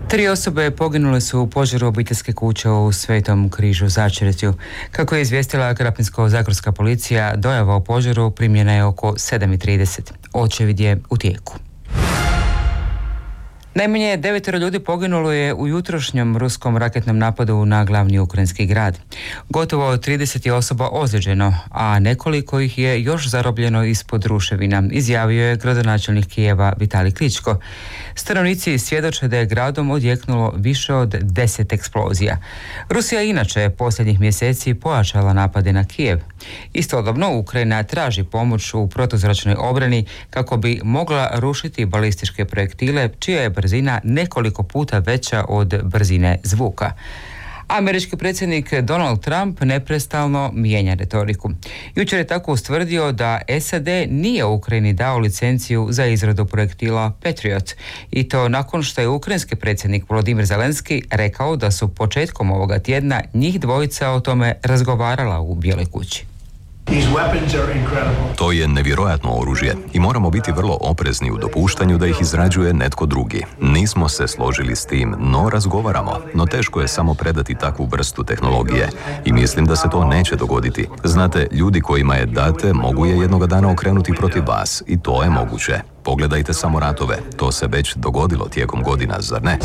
3 osobe poginule su u požaru obiteljske kuće u Svetom Križu Začretju. Kako je izvijestila Krapinsko-zagorska policija, dojava o požaru primljena je oko 7:30. Očevid je u tijeku. Najmanje 9 ljudi poginulo je u jutrošnjem ruskom raketnom napadu na glavni ukrajinski grad. Gotovo 30 osoba ozlijeđeno, a nekoliko ih je još zarobljeno ispod ruševina, izjavio je gradonačelnik Kijeva Vitalij Kličko. Stanovnici svjedoče da je gradom odjeknulo više od 10 eksplozija. Rusija inače posljednjih mjeseci pojačala napade na Kijev. Istodobno Ukrajina traži pomoć u protuzračnoj obrani kako bi mogla rušiti balističke projektile čija je brzina nekoliko puta veća od brzine zvuka. Američki predsjednik Donald Trump neprestalno mijenja retoriku. Jučer je tako ustvrdio da SAD nije Ukrajini dao licenciju za izradu projektila Patriot, i to nakon što je ukrajinski predsjednik Volodymyr Zelenski rekao da su početkom ovoga tjedna njih dvojica o tome razgovarala u Bijeloj kući. To je nevjerojatno oružje i moramo biti vrlo oprezni u dopuštanju da ih izrađuje netko drugi. Nismo se složili s tim, no razgovaramo, no teško je samo predati takvu vrstu tehnologije i mislim da se to neće dogoditi. Znate, ljudi kojima je date mogu je jednoga dana okrenuti protiv vas i to je moguće. Pogledajte samo ratove, to se već dogodilo tijekom godina, zar ne?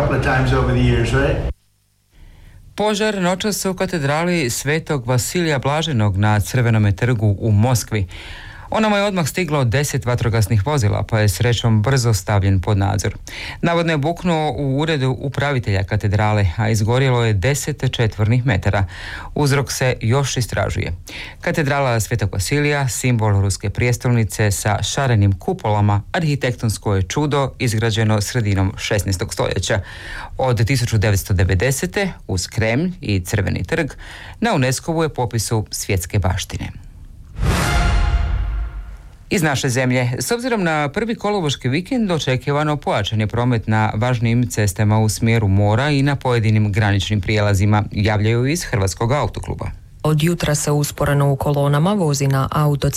Požar noćas u katedrali Svetog Vasilija Blaženog na Crvenome trgu u Moskvi. Onamo je odmah stiglo 10 vatrogasnih vozila, pa je srećom brzo stavljen pod nadzor. Navodno je buknuo u uredu upravitelja katedrale, a izgorjelo je 10 četvornih metara. Uzrok se još istražuje. Katedrala Svetog Vasilija, simbol ruske prijestolnice sa šarenim kupolama, arhitektonsko je čudo izgrađeno sredinom 16. stoljeća. Od 1990. uz Kremlj i Crveni trg na UNESCO-vu je popisu svjetske baštine. Iz naše zemlje, s obzirom na prvi kolovoški vikend, očekivano pojačan je promet na važnijim cestama u smjeru mora i na pojedinim graničnim prijelazima, javljaju iz Hrvatskog autokluba. Od jutra se usporeno u kolonama vozi na